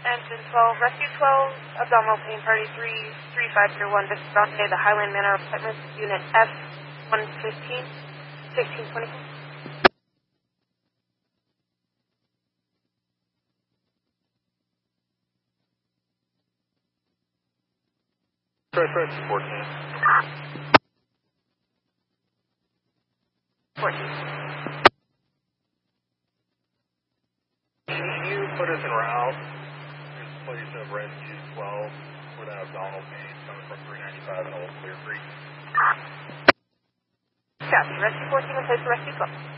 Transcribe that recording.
Engine 12, Rescue 12, abdominal pain, party 33501, this is Dante, the Highland Manor Apartments, Unit F-115, 1624. Press 14. 14. Can you put us en route in place of Rescue 12 for that abdominal pain coming from 395 and Old Clear Creek? Copy. Rescue 14 in place of Rescue 12.